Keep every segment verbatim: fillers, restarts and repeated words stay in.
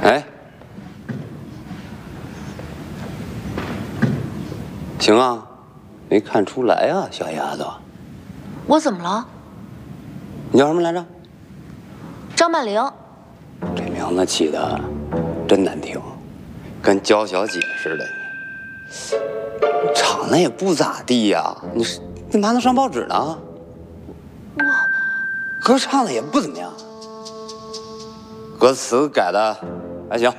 哎，行啊，没看出来啊，小丫头。 我怎么了？ 你叫什么来着？ 张曼玲。 这名字起的真难听，跟娇小姐似的。长得也不咋地呀，你是你嘛能上报纸呢？ 我歌唱的也不怎么样，歌词改的还行。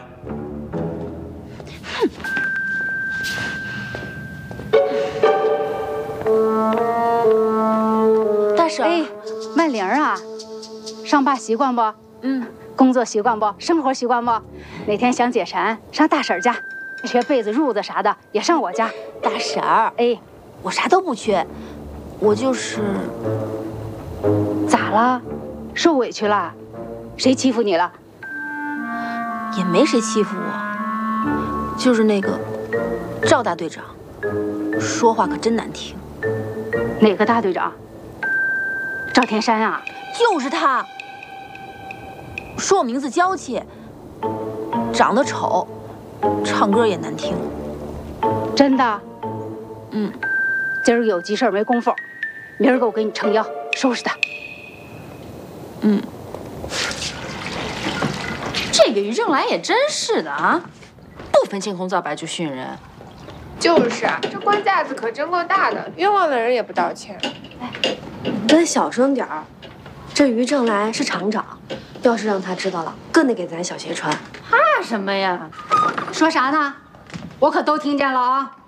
大婶， 哎，曼玲啊，上班习惯不？ 嗯， 工作习惯不？生活习惯不？哪天想解馋，上大婶家，缺被子、褥子啥的也上我家。 大婶儿， 哎， 我啥都不缺，我就是咋了？受委屈了？谁欺负你了？ 也没谁欺负我，就是那个赵大队长，说话可真难听。 哪个大队长？赵天山啊？ 就是他，说我名字娇气，长得丑，唱歌也难听。 真的？ 嗯， 今儿有急事没工夫，明儿个我给你撑腰，收拾他。 嗯。 这个于正来也真是的啊，不分青红皂白就训人。 就是啊，这官架子可真够大的，冤枉的人也不道歉。 哎，你咱小声点儿，这于正来是厂长，要是让他知道了，更得给咱小鞋穿。 怕什么呀？ 说啥呢？我可都听见了啊！